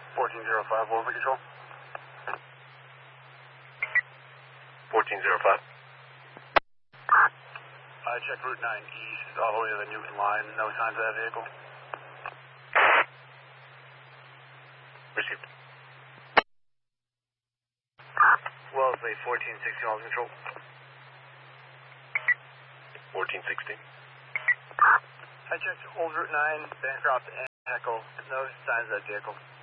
1405, over control. 1405. I checked Route 9 east, all the way to the Newton line. No signs of that vehicle. Received. Wellesley, 1460, all control. 1460. I checked Old Route 9, Bancroft and Heckle. No signs of that vehicle.